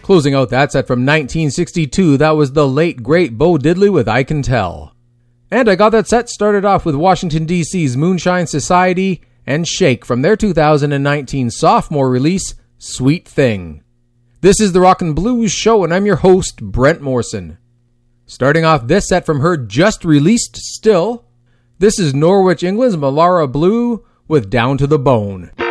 Closing out that set from 1962, that was the late, great Bo Diddley with I Can Tell. And I got that set started off with Washington, D.C.'s Moonshine Society and Shake from their 2019 sophomore release, Sweet Thing. This is the Rockin' Blues Show, and I'm your host, Brent Morrison. Starting off this set from her just-released Still, this is Norwich, England's Malara Blue with Down to the Bone.